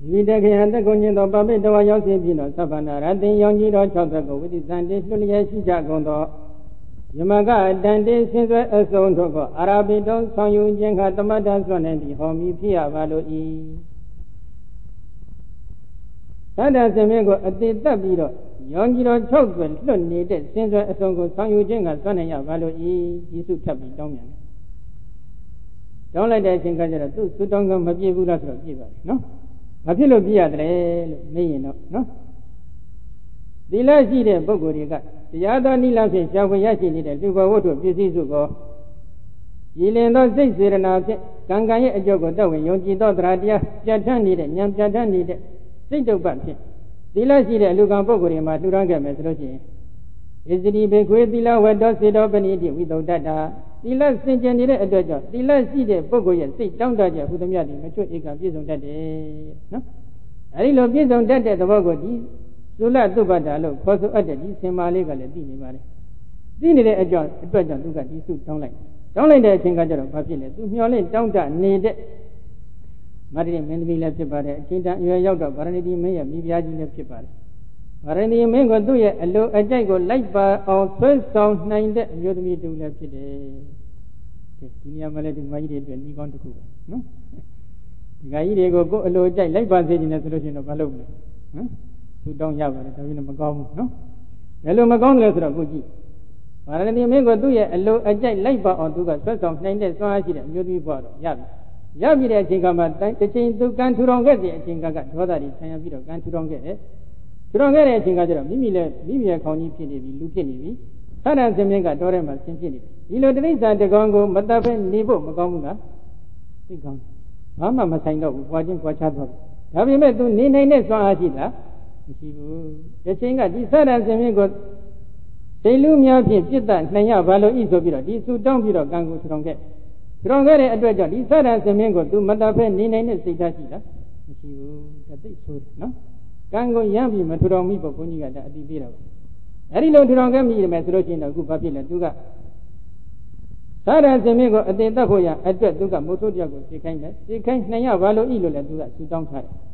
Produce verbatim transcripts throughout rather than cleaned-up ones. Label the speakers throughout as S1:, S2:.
S1: vì thế khi hắn ta cũng nhìn到八辈都要先拼到十八那然定养几到超这个为的三的处理也是加工到，那么个单的现在二送这个阿拉伯都常用健康他妈的说呢的好米皮啊瓦路伊，他的这边个一点特别的养几到超这论理的现在二送个常用健康说呢要瓦路伊技术特别当面。将来的情况就是都都当个没别不了说别吧，喏。မဖြစ်လို့ပြရတယ်လို့မေးရင်တော့နော်သီလရှိတဲ့ပုဂ္ဂိုလ်တွေကတရားတော်နိလဖြင့်ရှားဖွေရရှိနေတဲ့လူဘဝတ္ထုပစ္စည်းစုကိုရည်လင်သောစိတ်စေရနာဖြင့်ကံကံရဲ့အကျိုးကိုတောက်ဝင်ယုံကြည်သောတရားတရားပြဋ္ဌာန်းနေတဲ့ဉာဏ်ပြဋ္ဌာန်းနေတဲ့စိတ်တုပ်ပတ်ဖြင့်သီလရှိတဲ့လူကံပုဂ္ဂိုလ်တွေမှာလှူဒါန်းခဲ့မယ်ဆိုလို့ရှိရင်ဣဇတိဘေခွေသီလဝတ္တောစေတောပဏိတိဝိသုဒ္ဓတာသီလစင်ကြယ်နေတဲ့အတွက်ကြောင့်သီလရှိတဲ့ပုဂ္ဂိုလ်ရဲ့စိတ်တောင့်တချက်ဟူသမျှတွေမချွတ်ဧကပြည့်စုံတတ်တယ်နော်အဲဒီလိုပြည့်စုံတတ်တဲ့သဘောကိုဒီသုလသုဘတ္တာလို့ခေါ်ဆိုအပ်တဲ့ဒီစင်မာလေးကလည်းသိနေပါလေသိနေတဲ့အကြောင်းအတွက်ကြောင့်သူကဒီစုတောင်းလိုက်တောင်းလိုက်တဲ့အချိန်ကကျတော့ဘာဖြစ်လဲသူမျှော်လင့်တောင်းတနေတဲ့မတ္တိမင်းသမီးလည်းဖြစ်ပါတယ်အချိန်တန်အရွယ်ရောက်တော့ဗာရဏသီမင်းရဲ့မိဖုရားကြီးလည်းဖြစ်ပါတယ်ဗာရဏသီမင်းကသူ့ရဲ့အလိုအကြိုက်ကိုလိုက်ပါအောင်ဆွဲဆောင်နိုင်တဲ့အမျိုးသမီးတူလည်းဖြစ်တယ်ဒီနေရာမှာလည်းဒီမကြီးတွေအတွက်ဤကောင်းတစ်ခုပဲနော်ဒီကကြီးတွေကိုကိုယ်အလိုကြိုက်လိုက်ပါစေခြင်းနဲ့ဆိုလို့ရှိရင်တော့မလုပ်ဘူးဟမ်သူတောင်းရပါတယ်ဒါပေမဲ့မကောင်းဘူးနော်ဘယ်လိုမကောင်းတယ်လဲဆိုတော့ကိုကြည့်ဗာရဏသီမင်းကသူ့ရဲ့အလိုအကြိုက်လိုက်ပါအောင်သူကဆွဲဆောင်နိုင်တဲ့စွမ်းအားရှိတဲ့အမျိုးသမီးဘွားတော့ရပြီရပြီတဲ့အချိန်ကမှတစ်ချိန်သူကံထူထောင်ခဲ့တဲ့အချိန်ကကဒေါသတွေဆံရပြီးတော့ကံထူထောင်ခဲ့တယ်ထူထောင်ခဲ့တဲ့အချိန်ကကျတော့မိမိလည်းမိမိရဲ့ခေါင်းကြီးဖြစ်နေပြီလူဖြစ်နေပြီသရဏစင်မြင့်ကတော့ထဲမှာဆင်းဖြစ်နေတယ်ဒီလိုတိရစ္ဆာန်တကောင်ကိုမတတ်ဖဲနေဖို့မကောင်းဘူးလားသိကောင်းဘာမှမဆိုင်တော့ဘူးပွားချင်းပွားချသွားတယ်ဒါပေမဲ့ तू နေနိုင်တဲ့စွမ်းအားရှိလားမရှိဘူးတစ်ချိန်ကဒီသရဏစင်မြင့်ကိုဒိလူများဖြင့်ပြစ်ဒဏ်နိုင်ရဘာလို့ဤဆိုပြီးတော့ဒီစုတောင်းပြီးတော့ကံကိုထူထောင်ခဲ့ထူထောင်ခဲ့တဲ့အတွက်ကြောင့်ဒီသရဏစင်မြင့်ကို तू မတတ်ဖဲနေနိုင်တဲ့စိတ်ဓာတ်ရှိလားမရှိဘူးဒါသိဆိုတယ်နော်ကံကိုရမ်းပြီးမထူထောင်မိဖို့ဘုန်းကြီးကဒါအတိပေးတာပါအဲ့ဒီလိုထူထောင်ခဲ့မိတယ်မယ်ဆိုလို့ရှိရင်တော့အခုဘာဖြစ်လဲ तू ကသာရစင်မြင့်ကိုအတင်တတ်ဖို့ရအတွက်သူကမိုးထိုးတယောက်ကိုသိခိုင်းတယ်သိခိုင်းနိုင်ရဘာလို့ဤလို့လဲသူကစူတောင်းထားတယ်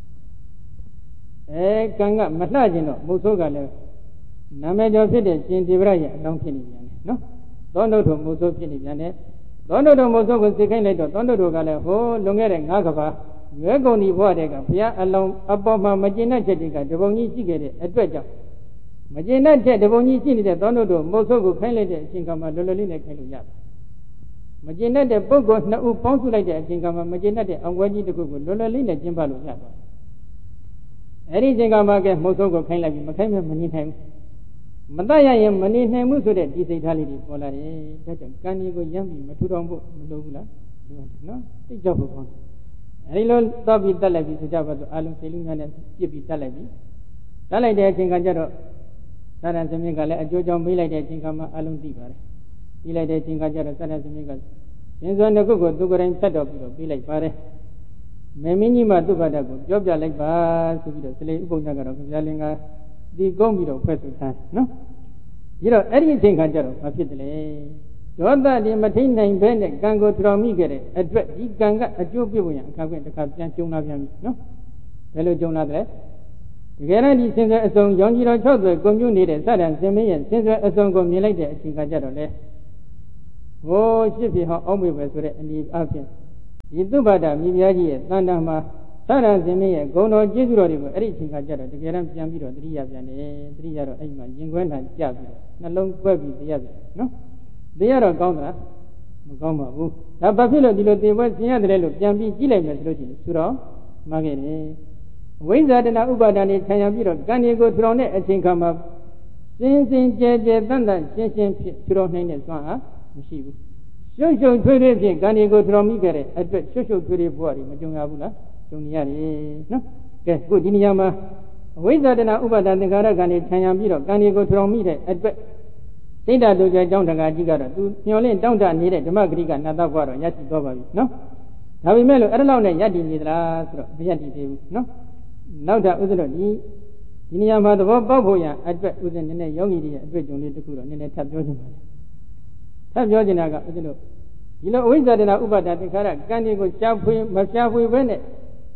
S1: အဲကံကမလှကျင်တော့မိုးထိုးကလည်းနာမည်ကျော်ဖြစ်တဲ့ရှင်ဒေဝရရဲ့အလောင်းဖြစ်နေပြန်တယ်နော်သောနုထုမိုးထိုးဖြစ်နေပြန်တယ်သောနုထုမိုးထိုးကိုသိခိုင်းလိုက်တော့သောနုထုကလည်းဟိုလွန်ခဲ့တဲ့ငါးကဘာရွယ်ကုန်ဒီဘဝတည်းကဘုရားအလောင်းအပေါ်မှာမကျင်တဲ့ချက်တွေကတပုံကြီးရှိခဲ့တဲ့အတွက်ကြောင့်မကျင်တဲ့ချက်တပုံကြီးရှိနေတဲ့သောနုထုမိုးထိုးကိုခိုင်းလိုက်တဲ့အချိန်ကမှလွယ်လွယ်လေးနဲ့ခိုင်းလို့ရတယ်မကျင်တတ်တဲ့ပုဂ္ဂိုလ်နှစ်ဦးပေါင်းစုလိုက်တဲ့အချိန်ကမှမကျင်တတ်တဲ့အောင်ဝဲကြီးတစ်ခုကိုလွယ်လွယ်လေးနဲ့ကျင်းပလို့ရသွားတယ်။အဲဒီအချိန်ကမှကဲမုတ်ဆုံးကိုခိုင်းလိုက်ပြီးမခိုင်းမဲ့မနေနိုင်ဘူး။မတတ်ရရင်မနေနိုင်ဘူးဆိုတဲ့ဒီစိတ်ထားလေးတွေပေါ်လာတယ်။ဒါကြောင့်ကံဒီကိုရမ်းပြီးမထူထောင်ဖို့မလိုဘူးလား။လိုတယ်နော်။သိကြောက်ဖို့ကောင်းတယ်။အဲဒီလိုတော့ပြီးတက်လိုက်ပြီးဆိုကြပါစို့အလုံးစိတ်လူများနဲ့ပြစ်ပြီးတက်လိုက်ပြီးတက်လိုက်တဲ့အချိန်ကကျတော့သာရဏသမီးကလည်းအကျိုးကြောင့်မေးလိုက်တဲ့အချိန်ကမှအလုံးသိပါတယ်။ပြီးလိုက်တဲ့အချိန်ကကျတော့သတ္တသမီးကရှင်စွာနှစ်ခုကိုသူကိုယ်တိုင်ဆက်တော်ပြီးတော့ပြီးလိုက်ပါတယ်မေမင်းကြီးမှသူ့ဘာတကိုပြောပြလိုက်ပါဆိုပြီးတော့စလေဥပုံညကတော့ခင်ဗျာလင်ကဒီကုန်းပြီးတော့ဖွဲ့ဆိုထားနော်ပြီးတော့အဲ့ဒီအချိန်ကကျတော့ဘာဖြစ်တယ်လဲဒေါသတွေမထိန်နိုင်ဘဲနဲ့ကံကိုထူထောင်မိခဲ့တဲ့အတွက်ဒီကံကအကျိုးပြုဝင်ရအခါခွင့်တစ်ခါပြန်ကျုံလာပြန်ပြီနော်ဘယ်လိုကျုံလာတယ်တကယ်တော့ဒီစင်စွဲအစုံရောင်ကြီးတော်၆သွဲကွန်မြူနေတဲ့စတဲ့စင်မင်းရဲ့စင်စွဲအစုံကိုမြင်လိုက်တဲ့အချိန်ကကျတော့လေဟိုရှစ်ဖြစ်ဟောအောက်မေပဲဆိုတဲ့အနေအချင်းဒီသုဘတာမိဖုရားကြီးရဲ့တန်တန်မှာသရဏစင်မင်းရဲ့ဂုဏ်တော်ကျေးဇူးတော်တွေကိုအဲ့ဒီအချိန်ကကြတော့တကယ်တမ်းပြန်ပြီးတော့တတိယပြန်တယ်တတိယတော့အဲ့ဒီမှာရင်ခွဲထန်ကြပြီးတော့နှလုံးကွက်ပြီးတရားပြန်နော်တရားတော့ကောင်းသလားမကောင်းပါဘူးဒါဘာဖြစ်လို့ဒီလိုသေပွဲဆင်ရတယ်လို့ပြန်ပြီးကြည့်လိုက်မယ်ဆိုလို့ရှိရင်သူတော်မှားခဲ့တယ်ဝိဇ္ဇာတနာဥပါဒာနဲ့ခြံရပြီးတော့ကံတွေကိုထူထောင်တဲ့အချိန်ခါမှာစင်စင်ကြဲကြဲတန်တန်ရှင်းရှင်းဖြစ်ထူထောင်နိုင်တဲ့စွမ်းအားမရှိဘူးရှုပ်ရှုပ်ထွေးထွေးဖြင့်ကံတွေကိုထူထောင်မိခဲ့တဲ့အတွက်ရှုပ်ရှုပ်ထွေးထွေးဘဝတွေမကြုံရဘူးလားကြုံရတယ်နော်ကဲခုဒီနေရာမှာအဝိဇ္ဇာတနာဥပါဒသင်္ခါရကံတွေခြံရပြီးတော့ကံတွေကိုထူထောင်မိတဲ့အတွက်စိတ်ဓာတ်တို့ကျအကြောင်းတကာကြီးကတော့သူညှော်လင့်တောင့်တနေတဲ့ဓမ္မဂရိကနာတဘဝတော့ရရှိသွားပါပြီနော်ဒါပေမဲ့လို့အဲ့ဒါလောက်နဲ့ယက်တည်နေသလားဆိုတော့မယက်တည်သေးဘူးနော်နောက်တာဥစ္စလို့ဒီဒီနေရာမှာသဘောပေါက်ဖို့ရအတွက်ဥစ္စနည်းနည်းယောဂီတွေရဲ့အတွေ့အကြုံလေးတစ်ခုတော့နည်းနည်းထပ်ပြောချင်ပါတယ်ထပ်ပြောချင်တာကဥစ္စလို့ဒီလိုအဝိဇ္ဇာတနာဥပါဒသင်္ခါရကံတွေကိုရှားဖွေမရှားဖွေပဲနဲ့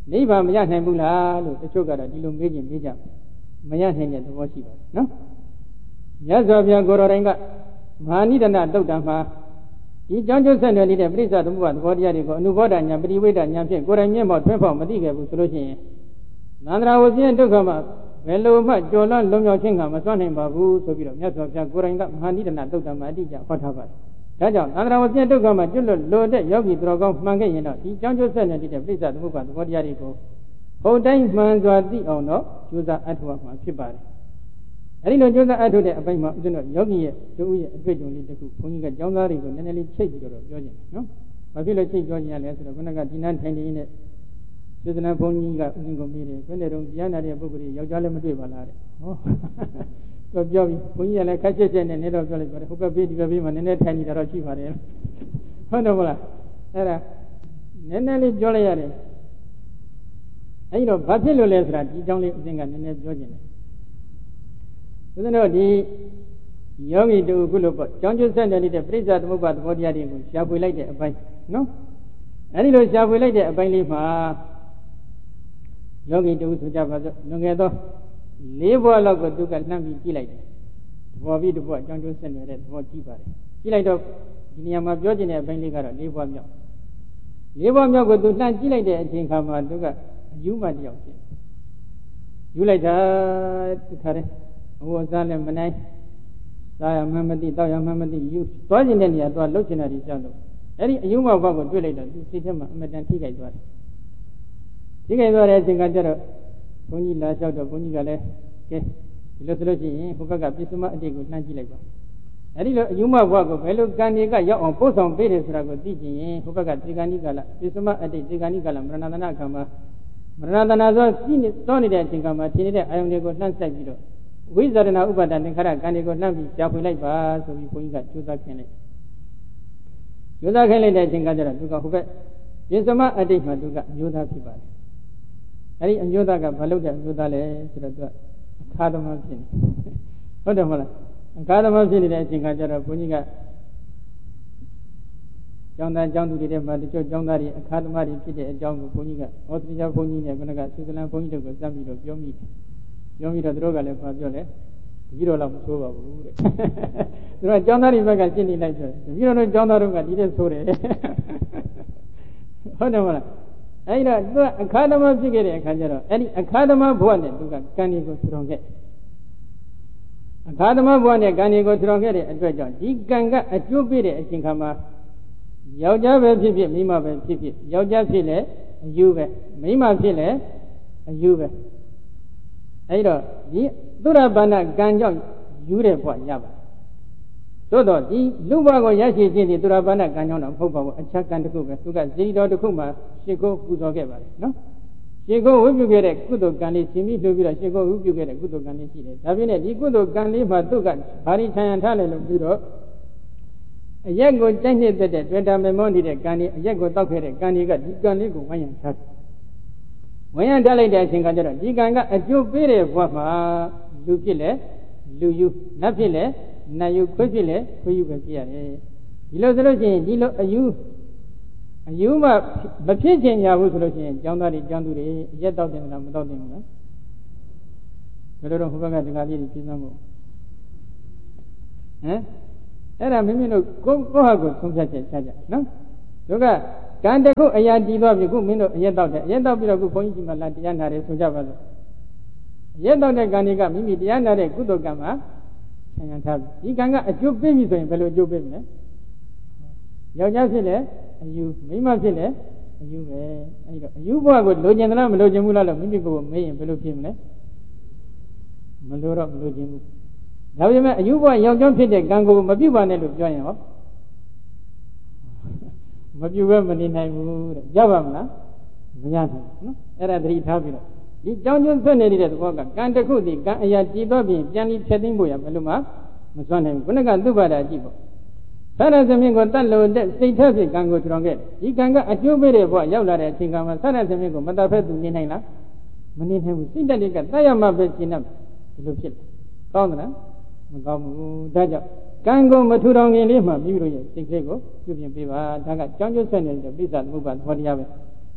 S1: နိဗ္ဗာန်မရနိုင်ဘူးလားလို့တချို့ကတော့ဒီလိုမေးခြင်းမေးကြမရနိုင်တဲ့သဘောရှိပါတယ်နော်မြတ်စွာဘုရားကိုယ်တော်တိုင်ကမဟာနိဒနာတုတ်တံမှာဒီကြောင့်ကျုပ်ဆက်နေနေတဲ့ပြိဿသမုပ္ပါသဘောတရားတွေကိုအနုဘောဓဉာဏ်ပရိဝေဒဉာဏ်ဖြင့်ကိုယ်တိုင်မျက်မှောက်ထွန်းဖောက်မသိခဲ့ဘူးဆိုလို့ရှိရင်နန္ဒရာဝဇင်းဒုက္ခမှာဘယ်လိုမှကြော်လွှမ်းလုံးမြောက်ခြင်းကမစွမ်းနိုင်ပါဘူးဆိုပြီးတော့မြတ်စွာဘုရားကိုယ်တိုင်ကမဟာနိဒနာတုတ်တံမှာအတိအကျဟောထားပါတယ်ဒါကြောင့်နန္ဒရာဝဇင်းဒုက္ခမှာကျွတ်လွတ်လိုတဲ့ယောဂီသူတော်ကောင်းမှန်ခဲ့ရင်တော့ဒီကြောင့်ကျုပ်ဆက်နေတဲ့ပြိဿသမုပ္ပါသဘောတရားတွေကိုဟုတ်တိုင်းမှန်စွာသိအောင်တော့ကြိုးစားအထောက်အမှာဖြစ်ပါတယ်အဲဒီလိုကြိုးစားအထုတ်တဲ့အပိုင်းမှာဦးဇင်းတို့ယောဂီရဲ့တို့ရဲ့အတွေ့အကြုံလေးတစ်ခုဘုန်းကြီးကကျောင်းသားတွေကိုနည်းနည်းလေးချိတ်ပြီးတော့ပြောခြင်းနော်။ဘာဖြစ်လို့ချိတ်ပြောခြင်းရလဲဆိုတော့ခုနကဒီနန်းထိုင်နေနဲ့စေတနာဘုန်းကြီးကဦးဇင်းကိုမေးတယ်ဘယ်နဲ့တော့တရားနာတဲ့ပုဂ္ဂိုလ်ယောက်ျားလည်းမတွေ့ပါလားတဲ့။ဟောတော့ပြောပြီးဘုန်းကြီးကလည်းခက်ချက်ချက်နဲ့နည်းတော့ပြောလိုက်ပါတယ်ဟိုဘက်ဘေးဒီဘက်ဘေးမှာနည်းနည်းထိုင်နေတာတော့ရှိပါတယ်။ဟုတ်တယ်မလား။အဲ့ဒါနည်းနည်းလေးပြောလိုက်ရတယ်။အဲဒီတော့ဘာဖြစ်လို့လဲဆိုတာဒီအကြောင်းလေးဦးဇင်းကနည်းနည်းပြောခြင်းတယ်ဦးဇင်းတို့ဒီယောဂီတူခုလိုပေါ့ကြောင်းကျဆက်နေတဲ့ပြိဿသမုပ္ပါသဘောတရားတွေကိုရှားဖွေလိုက်တဲ့အပိုင်းနော်အဲဒီလိုရှားဖွေလိုက်တဲ့အပိုင်းလေးမှာယောဂီတူဆိုကြပါစို့လွန်ခဲ့သောလေးဘဝလောက်ကိုသူကနှမ်းပြီးကြည့်လိုက်တယ်သဘောပြီးတစ်ဘဝကြောင်းကျဆက်နေတဲ့သဘောကြည့်ပါတယ်ကြည့်လိုက်တော့ဒီနေရာမှာပြောချင်တဲ့အပိုင်းလေးကတော့လေးဘဝမြောက်လေးဘဝမြောက်ကိုသူနှမ်းကြည့်လိုက်တဲ့အချိန်ခါမှာသူကအယူမှတယောက်ဖြစ်ယူလိုက်တာဒီခါတဲ့ဟိုစားလည်းမနိုင်စားရမှမသိတောက်ရမှမသိယူသွားကျင်တဲ့နေရာသွားလှုပ်ချင်တာဒီကြောက်လို့အဲ့ဒီအယုံမောက်ဘက်ကိုတွေ့လိုက်တော့သူစိတ်ထဲမှာအမတန်ထိခိုက်သွားတယ်ထိခိုက်သွားတဲ့အချိန်ကကျတော့ဘုန်းကြီးလာလျှောက်တော့ဘုန်းကြီးကလည်းကဲဒီလိုဆိုလို့ရှိရင်ဟိုဘက်ကပြစ္ဆမအတိတ်ကိုနှမ်းကြည့်လိုက်ပါအဲ့ဒီလိုအယုံမောက်ဘက်ကိုဘယ်လိုကံတွေကရောက်အောင်ပို့ဆောင်ပေးတယ်ဆိုတာကိုသိချင်ရင်ဟိုဘက်ကသေကာနိကလပြစ္ဆမအတိတ်သေကာနိကလမရဏတနာကံမှာမရဏတနာဆိုရှိနေတော့နေတဲ့အချိန်ကမှထင်နေတဲ့အာယုန်တွေကိုနှမ်းဆိုင်ပြီးတော့ဝိဇာရဏဥပါဒသင်္ခါရကံတွေကိုနှမ်းပြီးရှားဖွေလိုက်ပါဆိုပြီးဘုန်းကြီးကကြိုးစားခင်းလိုက်ကြိုးစားခင်းလိုက်တဲ့အချိန်ကကျတော့သူကဟိုဘက်ပြစ္ဆမအတိတ်မှာသူကအမျိုးသားဖြစ်ပါတယ်အဲဒီအမျိုးသားကဘာလုပ်တဲ့အမျိုးသားလဲဆိုတော့သူကအခါသမဖြစ်နေဟုတ်တယ်မဟုတ်လားအခါသမဖြစ်နေတဲ့အချိန်ကကျတော့ဘုန်းကြီးကကျောင်းသားကျောင်းသူတွေထဲမှာတချို့ကျောင်းသားတွေအခါသမတွေဖြစ်တဲ့အကြောင်းကိုဘုန်းကြီးကဩစတြေးလျဘုန်းကြီးနဲ့ခုနကသုဒ္ဓလန်ဘုန်းကြီးတို့ကိုစမ်းပြီးတော့ပြောမိတယ်ပြောပြီးတော့သူတို့ကလည်းပြောလဲတပည့်တော်လောက်မဆိုးပါဘူးတဲ့သူတို့ကကျောင်းသားတွေဘက်ကရှင်းနေလိုက်ဆိုတပည့်တော်တို့ကျောင်းသားတို့ကဒီတဲ့ဆိုးတယ်ဟုတ်တယ်မလားအဲဒီတော့သူကအခါသမဖြစ်ခဲ့တဲ့အခါကျတော့အဲ့ဒီအခါသမဘဝနဲ့သူကကံတွေကိုထူထောင်ခဲ့အခါသမဘဝနဲ့ကံတွေကိုထူထောင်ခဲ့တဲ့အတွက်ကြောင့်ဒီကံကအကျိုးပေးတဲ့အချိန်ခါမှာယောက်ျားပဲဖြစ်ဖြစ်မိန်းမပဲဖြစ်ဖြစ်ယောက်ျားဖြစ်လဲအယူပဲမိန်းမဖြစ်လဲအယူပဲအဲဒီတော့ဒီသုရပန္နကံကြောင့်ယူတဲ့ဘဝရပါသို့တော့ဒီလူဘဝကိုရရှိခြင်းဒီသုရပန္နကံကြောင့်တော့မဟုတ်ပါဘူးအခြားကံတစ်ခုပဲသူကဇီတော်တစ်ခုမှရှ िख ိုးပူဇော်ခဲ့ပါတယ်နော်ရှ िख ိုးဝိပုခဲ့တဲ့ကုသိုလ်ကံလေးရှင်ပြီးလှုပ်ပြီးတော့ရှ िख ိုးဝိပုခဲ့တဲ့ကုသိုလ်ကံလေးရှိတယ်ဒါပြည့်နဲ့ဒီကုသိုလ်ကံလေးမှာသူကဘာရိချံရထားတယ်လို့ပြီးတော့အရက်ကိုကြိုက်နေတဲ့တွေ့တာမေမောနေတဲ့ကံလေးအရက်ကိုတောက်ခဲ့တဲ့ကံလေးကဒီကံလေးကိုဝိုင်းရံထားတယ်ဝိုင်းရံထားလိုက်တဲ့အချိန်ကကျတော့ဒီကံကအကျိုးပေးတဲ့ဘဝမှာလူဖြစ်လဲလူယူနတ်ဖြစ်လဲနတ်ယူခွေးဖြစ်လဲခွေးယူပဲဖြစ်ရတယ်ဒီလိုဆိုလို့ရှိရင်ဒီလိုအယူအယူမှမဖြစ်ချင်ကြဘူးဆိုလို့ရှိရင်ကျောင်းသားတွေကျောင်းသူတွေအရက်တောက်တယ်လားမတောက်တယ်ဘူးလားဘယ်လိုတော့ဟိုဘက်ကဒီကလေးတွေပြင်းသမ်းဖို့ဟမ်အဲ့ဒါမိမိတို့ကိုယ့်ကိုယ့်ဟာကိုယ်ဆုံးဖြတ်ချက်ချကြနော်တို့ကကံတခုအရာတည်သွားပြီခုမင်းတို့အရက်တောက်တယ်အရက်တောက်ပြီးတော့ခုဘုန်းကြီးကြီးမှလာတရားနာတယ်ဆိုကြပါစို့အရက်တောက်တဲ့ကံတွေကမိမိတရားနာတဲ့ကုသိုလ်ကံမှာဆံရထားပြီဒီကံကအကျိုးပေးပြီဆိုရင်ဘယ်လိုအကျိုးပေးမလဲယောက်ျားဖြစ်လဲအယူမိန်းမဖြစ်လဲအယူပဲအဲ့တော့အယူဘဝကိုလိုချင်သလားမလိုချင်ဘူးလားလို့မိမိကိုယ်ကိုမေးရင်ဘယ်လိုဖြစ်မလဲမလိုတော့မလိုချင်ဘူးဒါပေမဲ့အယူဘဝယောက်ျားဖြစ်တဲ့ကံကိုမပြုတ်ပါနဲ့လို့ပြောရင်ဟောမပြုတ်ပဲမနေနိုင်ဘူးတဲ့ရပါမလားမရနိုင်ဘူးနော်အဲ့ဒါသတိထားပြီးတော့ဒီကြောင်းကျွန်းဆွနေတဲ့သဘောကကံတစ်ခုစီကံအရာတည်တော့ပြင်ပြန်ပြီးဖြတ်သိမ်းဖို့ရဘယ်လိုမှမစွမ်းနိုင်ဘူးခုနကသုဘတာကြည့်ပေါ့သရသမင်းကိုတတ်လို့တဲ့စိတ်ထက်ဖြစ်ကံကိုထူထောင်ခဲ့ဒီကံကအကျိုးပေးတဲ့ဘဝရောက်လာတဲ့အချိန်ကမှသရသမင်းကိုမတတ်ဖက်သူနေနိုင်လားမနေနိုင်ဘူးစိတ်တက်တွေကတတ်ရမှပဲရှင်းတတ်ဒီလိုဖြစ်တယ်ကောင်းသလားမကောင်းဘူးဒါကြောင့်ကံကိုမထူထောင်ခင်လေးမှမိမိတို့ရဲ့စိတ်ကလေးကိုပြုပြင်ပေးပါဒါကကြောင်းကျဆက်နေတဲ့ပိဿသမုပ္ပါသဘောတရားပဲ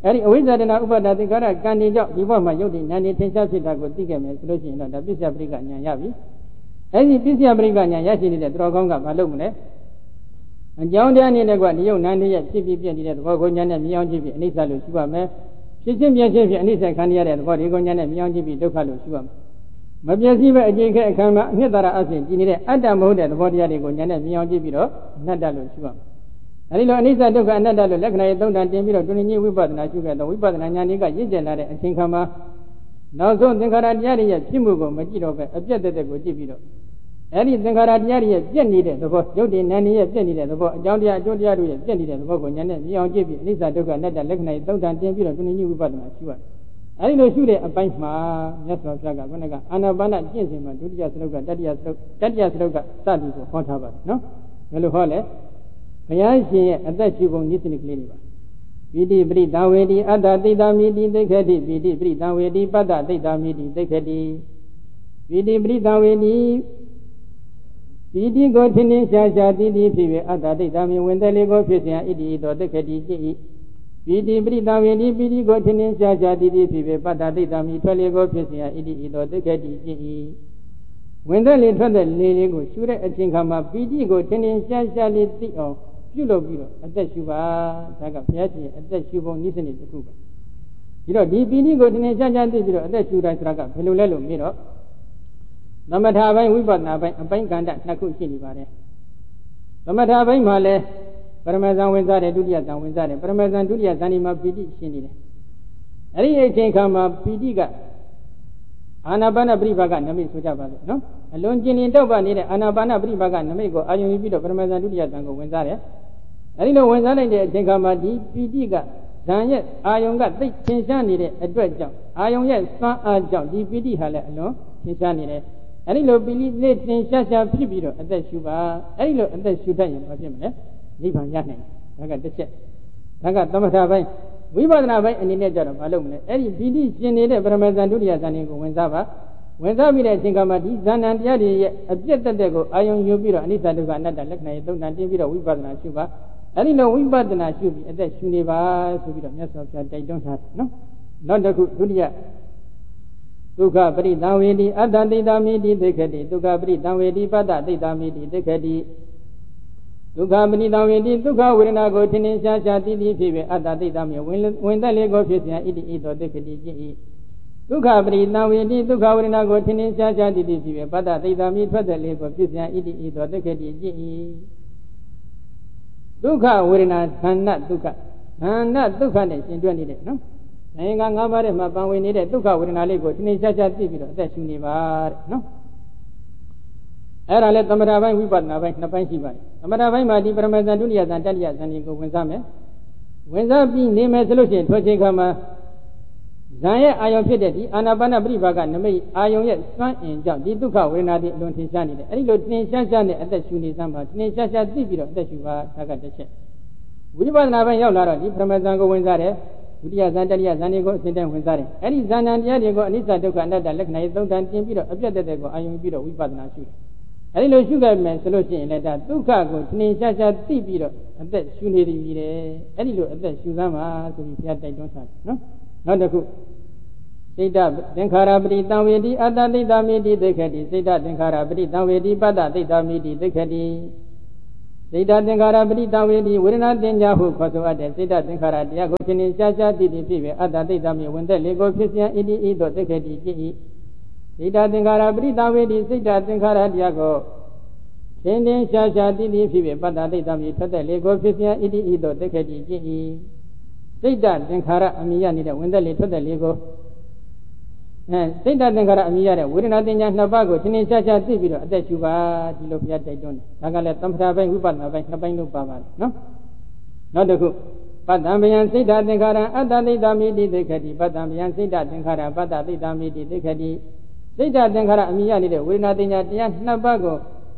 S1: အဲဒီအဝိဇ္ဇာတဏဥပါဒသင်္ခါရကံဒီကြောင့်ဒီဘဝမှာယုတ်တိနာနေထင်ရှားဖြစ်တာကိုသိခဲ့မယ်ဆိုလို့ရှိရင်တော့ဒါပစ္စယပရိက္ခဉာဏ်ရပြီအဲဒီပစ္စယပရိက္ခဉာဏ်ရရှိနေတဲ့တော်ကောင်းကမလုပ်မလဲအကြောင်းတရားအနေနဲ့ကဒီယုတ်နာနေရဲ့ဖြစ်ပြီးပြည့်နေတဲ့သဘောကိုဉာဏ်နဲ့မြင်အောင်ကြည့်ပြီးအနိစ္စလို့ရှုရမယ်ဖြစ်ချင်းပြည့်ချင်းဖြစ်အနိစ္စခံရတဲ့သဘောဒီကိုဉာဏ်နဲ့မြင်အောင်ကြည့်ပြီးဒုက္ခလို့ရှုရမယ်မပြည့်စည်ပဲအကျင့်ခဲအခမ်းမှာအနှစ်သာရအစဉ်ကြည်နေတဲ့အတ္တမဟုတ်တဲ့သဘောတရားတွေကိုဉာဏ်နဲ့မြင်အောင်ကြည့်ပြီးတော့အနတ္တလို့ရှုရမယ်အဲဒီလိုအနိစ္စဒုက္ခအနတ္တလို့လက္ခဏာရေးသုံးတန်တင်ပြီးတော့တွင်ကြီးဝိပဿနာရှုခဲ့တော့ဝိပဿနာဉာဏ်ကြီးကရင့်ကျက်လာတဲ့အချိန်ခါမှာနောက်ဆုံးသင်္ခါရတရားတွေရဲ့ဖြစ်မှုကိုမကြည့်တော့ပဲအပြတ်တက်တက်ကိုကြည့်ပြီးတော့အဲဒီသင်္ခါရတရားတွေရဲ့ပြည့်နေတဲ့သဘောရုပ်တည်နာနေရဲ့ပြည့်နေတဲ့သဘောအကြောင်းတရားအကျိုးတရားတို့ရဲ့ပြည့်နေတဲ့သဘောကိုဉာဏ်နဲ့မြင်အောင်ကြည့်ပြီးအနိစ္စဒုက္ခအနတ္တလက္ခဏာရေးသုံးတန်တင်ပြီးတော့တွင်ကြီးဝိပဿနာရှုရတယ်အဲဒီလိုရှုတဲ့အပိုင်းမှာမြတ်စွာဘုရားကခုနကအာနာပါနကျင့်စဉ်မှာဒုတိယစရုပ်ကတတိယစရုပ်တတိယစရုပ်ကစသည်ကိုဟောထားပါတယ်နော်ဘယ်လိုဟောလဲဘုရားရှင်ရဲ့အသက်ရှုပုံနည်းစနစ်ကလေးတွေပါပိဋိပရိသဝေတိအတ္တသိတ္တမိတိသိက္ခတိပိဋိပရိသဝေတိပတ္တသိတ္တမိတိသိက္ခတိပိဋိပရိသဝေတိပိဋိကိုထင်းထင်းရှားရှားတည်တည်ဖြစ်၍အတ္တသိတ္တမိဝင်တယ်လေးကိုဖြစ်စဉ်ဣတိသောသိက္ခတိจิต၏ပိဋိပရိသဝေတိပိဋိကိုထင်းထင်းရှားရှားတည်တည်ဖြစ်၍ပတ္တသိတ္တမိထွက်လေးကိုဖြစ်စဉ်ဣတိသောသိက္ခတိจิต၏ဝင်တယ်လေးထွက်တဲ့လေးလေးကိုရှုတဲ့အချိန်ခါမှာပိဋိကိုထင်းထင်းရှားရှားလေးသိအောင်ပြုလုပ်ပြီးတော့အသက်ရှုပါဒါကဘုရားရှင်အသက်ရှုပုံနည်းစနစ်တစ်ခုပဲဒီတော့ဒီပိဋိကိုထင်းထင်းရှားရှားသိပြီးတော့အသက်ရှုတိုင်းဆိုတာကဘယ်လိုလဲလို့မေးတော့သမထပိုင်းဝိပဿနာပိုင်းအပိုင်းကန္တနှစ်ခုရှိနေပါတယ်သမထပိုင်းမှာလဲပရမဇန်ဝင်စားတယ်ဒုတိယဇန်ဝင်စားတယ်ပရမဇန်ဒုတိယဇန်ဒီမှာပိဋိရှင်းနေတယ်အဲ့ဒီအချိန်ခါမှာပိဋိကအာနာပါနပရိပါကနမိတ်ဆိုကြပါစို့နော်အလွန်ကျင်ရင်တောက်ပနေတဲ့အာနာပါနပရိပါကနမိတ်ကိုအာယုံယူပြီးတော့ပရမဇန်ဒုတိယဇန်ကိုဝင်စားတယ်အဲ့ဒီလိုဝင်စားလိုက်တဲ့အချိန်ခါမှာဒီပိဋိကဇန်ရဲ့အာယုံကသိသင်ရှားနေတဲ့အတွက်ကြောင့်အာယုံရဲ့စွမ်းအားကြောင့်ဒီပိဋိဟာလည်းအလွန်သင်ရှားနေတယ်အဲ့ဒီလိုပိဋိလေးသင်ရှားရှားဖြစ်ပြီးတော့အသက်ရှုပါအဲ့ဒီလိုအသက်ရှုတတ်ရင်ဘာဖြစ်မလဲနိဗ္ဗာန်ရနိုင်တယ်ဒါကတစ်ချက်ဒါကသမထပိုင်းဝိပဿနာပိုင်းအနေနဲ့ကြတော့မလုပ်မလဲအဲ့ဒီပိဋိရှင်နေတဲ့ပရမဇန်ဒုတိယဇန်ကိုဝင်စားပါဝင်စားပြီးတဲ့အချိန်ကမှဒီဇာဏံတရားတွေရဲ့အပြည့်တက်တဲ့ကိုအာယုံယူပြီးတော့အနိစ္စဒုက္ခအနတ္တလက္ခဏာရေးသုံးတန်တင်ပြီးတော့ဝိပဿနာရှုပါအဲ့ဒီလိုဝိပဿနာရှုပြီးအသက်ရှုနေပါဆိုပြီးတော့မြတ်စွာဘုရားတိုက်တွန်းထားတယ်နော်နောက်တစ်ခုဒုတိယဒုက္ခပရိသံဝေတိအတ္တသိတ္တမိတိသိက္ခတိဒုက္ခပရိသံဝေတိပတ္တသိတ္တမိတိသိက္ခတိဒုက္ခပရိသံဝေတိဒုက္ခဝေဒနာကိုထင်ထင်ရှားရှားသိသိဖြစ်ပြီးအတ္တသိတ္တမိဝင်ဝင်သက်လေးကိုဖြစ်စဉ်ဣတိဣသောသိက္ခတိจิต၏ဒုက္ခပရိသံဝေတိဒုက္ခဝေဒနာကိုထင်ထင်ရှားရှားသိသိဖြစ်ပြီးပတ္တသိတ္တမိထွက်သက်လေးကိုဖြစ်စဉ်ဣတိဣသောသိက္ခတိจิต၏ဒုက္ခဝေဒနာခန္ဓာဒုက္ခခန္ဓာဒုက္ခနဲ့ရှင်တွဲနေတယ်နော်နိုင်ငံငါးပါးထဲမှာပန်ဝင်နေတဲ့ဒုက္ခဝေဒနာလေးကိုထင်ထင်ရှားရှားသိပြီးတော့အသက်ရှုနေပါတဲ့နော်အဲ့ဒါလဲသမထပိုင်းဝိပဿနာပိုင်းနှစ်ပိုင်းရှိပါတယ်သမထပိုင်းမှာဒီပရမဇန်ဒုတိယဇန်တတိယဇန်ကိုဝင်စားမယ်ဝင်စားပြီးနေမယ်ဆိုလို့ရှိရင်ထွက်ချိန်ခါမှာဇန်ရဲ့အာယုံဖြစ်တဲ့ဒီအာနာပါနပရိပါကနမိတ်အာယုံရဲ့စွမ်းအင်ကြောင့်ဒီဒုက္ခဝေဒနာတွေအလွန်ထင်ရှားနေတယ်အဲ့ဒီလိုထင်ရှားရှားနဲ့အသက်ရှုနေစမ်းပါထင်ရှားရှားသိပြီးတော့အသက်ရှုပါဒါကတစ်ချက်ဝိပဿနာပိုင်းရောက်လာတော့ဒီပရမဇန်ကိုဝင်စားတယ်ဒုတိယဇန်တတိယဇန်တွေကိုအစဉ်တိုင်းဝင်စားတယ်အဲ့ဒီဇန်ဏတရားတွေကိုအနိစ္စဒုက္ခအနတ္တလက္ခဏာရေးသုံးတန်တင်ပြီးတော့အပြတ်တက်တဲ့ကိုအာယုံပြီးတော့ဝိပဿနာရှုတယ်အဲဒီလိုရှုခဲ့မယ်ဆိုလို့ရှိရင်လည်းဒါဒုက္ခကိုထင်ရှားရှားသိပြီးတော့အသက်ရှုနေပြီတဲ့အဲဒီလိုအသက်ရှုသမ်းပါဆိုပြီးဘုရားတိုက်တွန်းထားတယ်နော်နောက်တစ်ခုစိတ်တသင်္ခါရပရိသံဝေတိအတ္တသိတ္တမိတိသိက္ခတိစိတ်တသင်္ခါရပရိသံဝေတိပတ္တသိတ္တမိတိသိက္ခတိစိတ်တသင်္ခါရပရိသံဝေတိဝေဒနာတင်ညာဟုခေါ်ဆိုအပ်တဲ့စိတ်တသင်္ခါရတရားကိုထင်ထင်ရှားရှားသိသိဖြစ်ပြီးအတ္တသိတ္တမိဝင်သက်လေးကိုဖြစ်စဉ်ဣတိဣသောသိက္ခတိจิต၏စိတ်တသင်္ခါရပရိသံဝေတိစိတ်တသင်္ခါရတရားကိုထင်ထင်ရှားရှားသိသိဖြစ်ပြီးပတ္တသိတ္တမိထွက်သက်လေးကိုဖြစ်စဉ်ဣတိဣသောသိက္ခတိจิต၏စိတ်တသင်္ခါရအမိရနေတဲ့ဝင်သက်လေးထွက်သက်လေးကိုအဲစိတ်တသင်္ခါရအမိရတဲ့ဝေဒနာတင်ညာနှစ်ပါးကိုထင်ထင်ရှားရှားသိပြီးတော့အသက်ရှုပါဒီလိုဘုရားတိုက်တွန်းတယ်ဒါကလည်းသမထပိုင်းဝိပဿနာပိုင်းနှစ်ပိုင်းလုံးပါပါတယ်နော်နောက်တစ်ခုပတ္တံဗျံစိတ်တသင်္ခါရအတ္တသိတ္တမိတိသိက္ခတိပတ္တံဗျံစိတ်တသင်္ခါရပတ္တသိတ္တမိတိသိက္ခတိစိတ်တသင်္ခါရအမိရနေတဲ့ဝေဒနာတင်ညာတရားနှစ်ပါးကို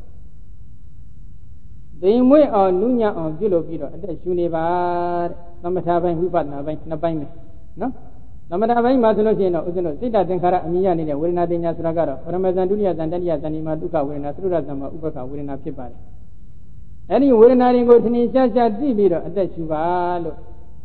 S1: သိမွေ့အောင်နုညံ့အောင်ပြုလုပ်ပြီးတော့အသက်ရှုနေပါတဲ့သမထပိုင်းဝိပဿနာပိုင်းနှစ်ပိုင်းပဲနော်သမထပိုင်းမှာဆိုလို့ရှိရင်တော့ဥစ္စလို့စိတ်တသင်္ခါရအမိရနေတဲ့ဝေဒနာတင်ညာဆိုတာကတော့ပရမဇန်ဒုတိယဇန်တတိယဇန်ဒီမှာဒုက္ခဝေဒနာသုဒ္ဓဇန်မှာဥပ္ပခဝေဒနာဖြစ်ပါတယ်အဲ့ဒီဝေဒနာတွေကိုထင်ထင်ရှားရှားသိပြီးတော့အသက်ရှုပါလို့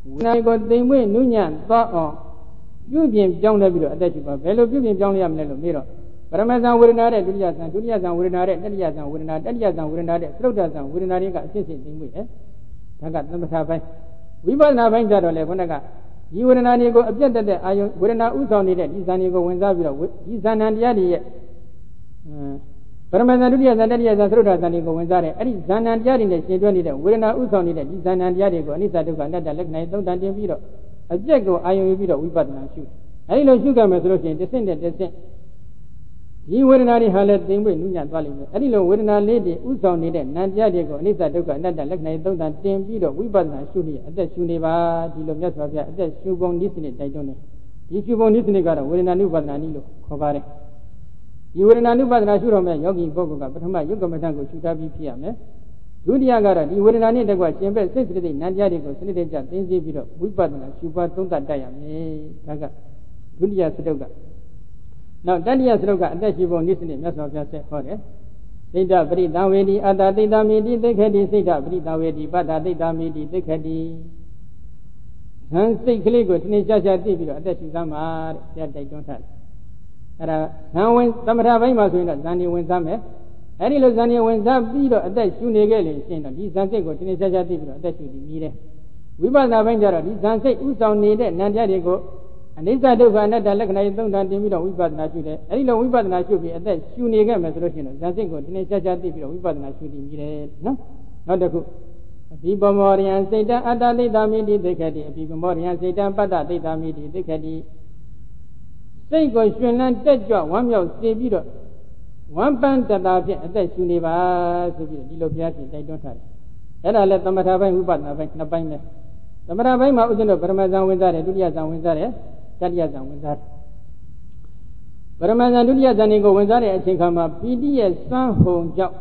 S1: နာကိုသိမ့်မွေ့နုညံ့သွားအောင်ပြုပြင်ပြောင်းလဲပြီးတော့အသက်ရှူပါဘယ်လိုပြုပြင်ပြောင်းလဲရမလဲလို့မေးတော့ပရမဇံဝေဒနာတဲ့ဒုတိယဇံဒုတိယဇံဝေဒနာတဲ့တတိယဇံဝေဒနာတတိယဇံဝေဒနာတဲ့သရုပ်တဇံဝေဒနာတွေကအစစ်စစ်သိမ့်မွေ့တယ်ဒါကသမထပိုင်းဝိပဿနာပိုင်းကြတော့လေခုနကဒီဝေဒနာတွေကိုအပြတ်တက်တဲ့အာယုဝေဒနာဥဆောင်နေတဲ့ဒီဇံတွေကိုဝင်စားပြီးတော့ဒီဇံဏတရားတွေရဲ့ပရမဇံဒုတိယဇံတတိယဇံသရုပ်တဇံတွေကိုဝင်စားတယ်အဲ့ဒီဇံဏတရားတွေနဲ့ရှင်တွဲနေတဲ့ဝေဒနာဥဆောင်နေတဲ့ဒီဇံဏတရားတွေကိုအနိစ္စဒုက္ခအနတ္တလက္ခဏာသုံးတန်တင်ပြီးတော့အပြတ်ကိုအာယုယူပြီးတော့ဝိပဿနာရှုအဲဒီလိုရှုကြမယ်ဆိုလို့ရှိရင်တစ်ဆင့်နဲ့တစ်ဆင့်ဒီဝေဒနာတွေဟာလည်းသိမ့်ပွေနုညံ့သွားလိမ့်မယ်အဲဒီလိုဝေဒနာလေးတွေဥဆောင်နေတဲ့နာမ်တရားတွေကိုအနိစ္စဒုက္ခအနတ္တလက္ခဏာသုံးတန်တင်ပြီးတော့ဝိပဿနာရှုနေအသက်ရှုနေပါဒီလိုမြတ်စွာဘုရားအသက်ရှုပုံနည်းစနစ်တိုက်တွန်းတယ်ဒီရှုပုံနည်းစနစ်ကတော့ဝေဒနာနုပါဒနာနည်းလို့ခေါ်ပါတယ်ဒီဝေဒနာနုပါဒနာရှုတော့မဲ့ယောဂီပုဂ္ဂိုလ်ကပထမယုတ်ကမ္မဋ္ဌာန်းကိုရှုထားပြီးဖြစ်ရမယ်ဒုတိယကတော့ဒီဝေဒနာနဲ့တကွရှင်ဘက်စိတ်စိတ်နာမ်တရားတွေကိုစနစ်တကျသိသိပြီးတော့ဝိပဿနာရှုပါသုံးတတ်တတ်ရမယ်ဒါကဒုတိယစတုတ်ကနောက်တတိယစတုတ်ကအသက်ရှုပုံနည်းစနစ်မြတ်စွာဘုရားဆက်ဟောတယ်စိတ်တပရိသဝေတိအတ္တသိတ္တမိတိသိက္ခတိစိတ်တပရိသဝေတိပတ္တသိတ္တမိတိသိက္ခတိဇန်စိတ်ကလေးကိုတနည်းချာချာသိပြီးတော့အသက်ရှုသမှာတဲ့ဆရာတိုက်တွန်းထားတယ်အဲ့ဒါဇန်ဝင်သမထဘိုင်းမှာဆိုရင်တော့ဇန်နေဝင်စားမယ်အဲ့ဒီလိုဇန်နေဝင်စားပြီးတော့အသက်ရှုနေခဲ့လို့ရှိရင်တော့ဒီဇန်စိတ်ကိုတနည်းချာချာသိပြီးတော့အသက်ရှုပြီးမြည်တယ်ဝိပဿနာဘိုင်းကျတော့ဒီဇန်စိတ်ဥဆောင်နေတဲ့နံတရားတွေကိုအနိစ္စဒုက္ခအနတ္တလက္ခဏာသုံးတန်တင်ပြီးတော့ဝိပဿနာရှုတယ်အဲဒီလိုဝိပဿနာရှုပြီးအသက်ရှုနေခဲ့မယ်ဆိုလို့ရှိရင်တော့ဇန်စိတ်ကိုဒီနေ့ချာချာသိပြီးတော့ဝိပဿနာရှုတည်မြည်တယ်နော်နောက်တစ်ခုအဘိပမောရိယံစိတ်တအတ္တသိတ္တမိတိသိက္ခတိအဘိပမောရိယံစိတ်တပတ္တသိတ္တမိတိသိက္ခတိစိတ်ကိုရှင်လန်းတက်ကြွဝမ်းမြောက်စေပြီးတော့ဝမ်းပန်းတတာဖြင့်အသက်ရှုနေပါဆိုပြီးဒီလိုဘုရားရှင်တိုက်တွန်းထားတယ်အဲ့ဒါလည်းသမထပိုင်းဝိပဿနာပိုင်းနှစ်ပိုင်းပဲသမထပိုင်းမှာဥစ္စံတို့ပရမဇံဝင်စားတယ်ဒုတိယဇံဝင်စားတယ်တတိယဇံဝင်စားတယ်ပရမဇံဒုတိယဇံတွေကိုဝင်စားတဲ့အချိန်ခါမှာပီတိရဲ့စွမ်းဟုန်ကြောင့်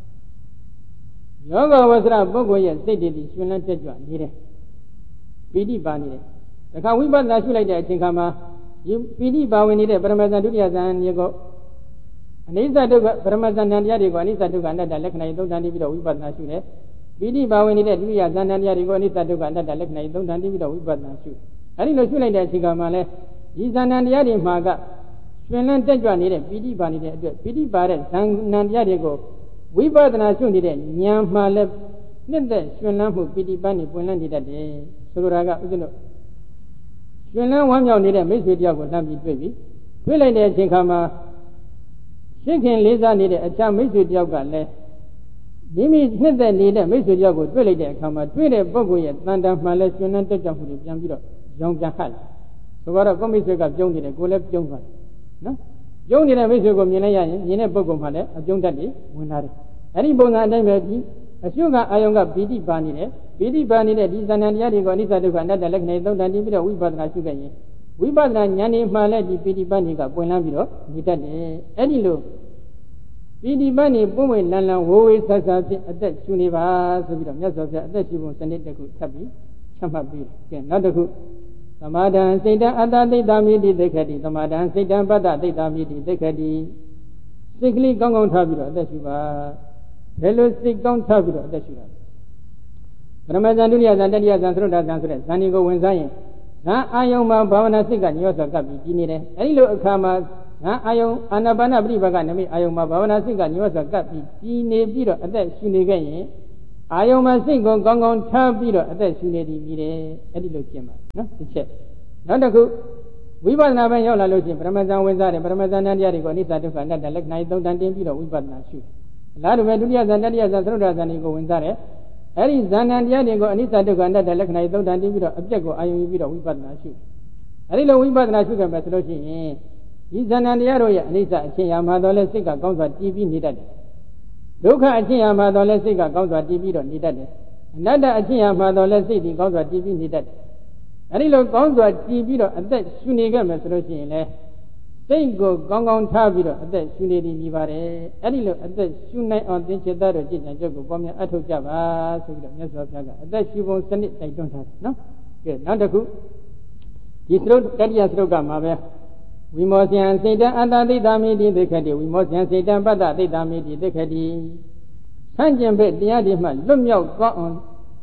S1: ယောဂဝဆရာပုဂ္ဂိုလ်ရဲ့စိတ်တည်တည်ရှင်လန်းတက်ကြွနေတယ်ပီတိပါနေတယ်ဒါကဝိပဿနာရှုလိုက်တဲ့အချိန်ခါမှာဒီပီတိပါဝင်နေတဲ့ပရမဇံဒုတိယဇံတွေကိုအနိစ္စဒုက္ခပရမဇံဏတရားတွေကိုအနိစ္စဒုက္ခအနတ္တလက္ခဏာသုံးတန်ပြီးတော့ဝိပဿနာရှုတယ်ပီတိပါဝင်နေတဲ့ဒုတိယဇံဏတရားတွေကိုအနိစ္စဒုက္ခအနတ္တလက္ခဏာသုံးတန်ပြီးတော့ဝိပဿနာရှုအဲဒီလိုရှုလိုက်တဲ့အချိန်ခါမှာလဲဒီဇံဏတရားတွေမှာကရှင်လန်းတက်ကြွနေတဲ့ပီတိပါနေတဲ့အတွက်ပီတိပါတဲ့ဇံဏတရားတွေကိုဝိပဿနာရှုနေတဲ့ဉာဏ်မှလည်းနှစ်သက်ရှင်လန်းမှုပီတိပါနေပွင့်လန်းနေတတ်တယ်ဆိုလိုတာကဥစ္စလို့ရှင်လန်းဝမ်းမြောက်နေတဲ့မိတ်ဆွေတယောက်ကိုလှမ်းပြီးတွေ့ပြီတွေ့လိုက်တဲ့အချိန်ခါမှာရှင်းခင်လေးစားနေတဲ့အခြားမိတ်ဆွေတယောက်ကလည်းမိမိနှစ်သက်နေတဲ့မိတ်ဆွေတယောက်ကိုတွေ့လိုက်တဲ့အခါမှာတွေ့တဲ့ပုဂ္ဂိုလ်ရဲ့တန်တန်မှလည်းရှင်လန်းတက်ကြွမှုတွေပြန်ပြီးတော့ရောင်ပြန်ဟတ်ဆိုတော့ကိုမိတ်ဆွေကပြုံးနေတယ်ကိုလည်းပြုံးသွားတယ်နော်ပြုံးနေတဲ့မိတ်ဆွေကိုမြင်လိုက်ရရင်မြင်တဲ့ပုဂ္ဂိုလ်မှလည်းအပြုံးတတ်တယ်ဝင်လာတယ်အဲ့ဒီပုံစံအတိုင်းပဲဒီအရှုကအာယုံကပီတိပါနေတယ်ပီတိပါနေတဲ့ဒီဇဏ္ဍတရားတွေကိုအနိစ္စဒုက္ခအနတ္တလက္ခဏာသုံးတန်ပြီးတော့ဝိပဿနာရှုခဲ့ရင်ဝိပဿနာဉာဏ်နဲ့မှလည်းဒီပီတိပါနေကပွင့်လန်းပြီးတော့နေတတ်တယ်အဲ့ဒီလိုပီတိပါနေပွင့်ဝင်လန်းလန်းဝိုးဝေးဆဆဖြင့်အသက်ရှုနေပါဆိုပြီးတော့မြတ်စွာဘုရားအသက်ရှုပုံစနစ်တစ်ခုထပ်ပြီးချမှတ်ပြီးကဲနောက်တစ်ခုသမာဓံစိတ်တအတ္တသိတ္တမိတိသိက္ခတိသမာဓံစိတ်တပတ္တသိတ္တမိတိသိက္ခတိစိတ်ကလေးကောင်းကောင်းထားပြီးတော့အသက်ရှုပါဘယ်လိုစိတ်ကောင်းထားပြီးတော့အသက်ရှုတာပရမဇန်ဒုတိယဇန်တတိယဇန်သရုတ်တဇန်ဆိုတဲ့ဇန်ဒီကိုဝင်စားရင်ဇန်အာယုံမှာဘာဝနာစိတ်ကညောစွာကပ်ပြီးကြီးနေတယ်အဲဒီလိုအခါမှာဇန်အာယုံအာနာပါနပရိပါကနမိအာယုံမှာဘာဝနာစိတ်ကညောစွာကပ်ပြီးကြီးနေပြီးတော့အသက်ရှုနေခဲ့ရင်အာယုံမှာစိတ်ကိုကောင်းကောင်းထားပြီးတော့အသက်ရှုနေသည်ပြီးတယ်အဲဒီလိုကျင့်ပါနော်တစ်ချက်နောက်တစ်ခုဝိပဿနာပိုင်းရောက်လာလို့ရှိရင်ပရမဇန်ဝင်စားတယ်ပရမဇန်တရားတွေကိုအနိစ္စဒုက္ခအနတ္တလက္ခဏာသုံးတန်တင်ပြီးတော့ဝိပဿနာရှုတယ်အလားတူပဲဒုတိယဇန်တတိယဇန်သရုတ်တဇန်တွေကိုဝင်စားတယ်အဲဒီဇန်ဏတရားတွေကိုအနိစ္စဒုက္ခအနတ္တလက္ခဏာသုံးတန်တင်ပြီးတော့အပြက်ကိုအာယုံယူပြီးတော့ဝိပဿနာရှုအဲဒီလိုဝိပဿနာရှုကြမယ်ဆိုလို့ရှိရင်ဒီဇန်ဏတရားတို့ရဲ့အနိစ္စအချင်းရာမှာတော့လဲစိတ်ကကောင်းစွာတည်ပြီးနေတတ်တယ်ဒုက္ခအချင်းရာမှာတော့လဲစိတ်ကကောင်းစွာတည်ပြီးတော့နေတတ်တယ်အနတ္တအချင်းရာမှာတော့လဲစိတ်ဒီကောင်းစွာတည်ပြီးနေတတ်တယ်အဲဒီလိုကောင်းစွာတည်ပြီးတော့အသက်ရှုနေခဲ့မယ်ဆိုလို့ရှိရင်လဲစိတ်ကိုကောင်းကောင်းထားပြီးတော့အသက်ရှုနေသည်မြည်ပါတယ်အဲ့ဒီလိုအသက်ရှုနိုင်အောင်သင်္ချေသားတို့ကြည်ကြံကြုတ်ကိုပေါ်များအထောက်ကြပါဆိုပြီးတော့မြတ်စွာဘုရားကအသက်ရှုပုံစနစ်တိုက်တွန်းထားတယ်နော်ကဲနောက်တစ်ခုဒီသရုပ်တတိယသရုပ်ကမှာပဲဝိမောဇယံစေတံအတ္တသိတ္တမိတိသိက္ခတိဝိမောဇယံစေတံပတ္တသိတ္တမိတိသိက္ခတိဆန့်ကျင်ဘက်တရားတွေမှလွတ်မြောက်သွားအောင်